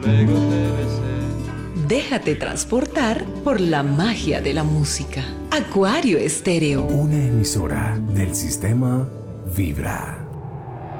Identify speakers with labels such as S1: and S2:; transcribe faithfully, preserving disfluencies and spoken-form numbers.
S1: Luego te besé.
S2: Déjate transportar por la magia de la música. Acuario Estéreo.
S3: Una emisora del sistema Vibra.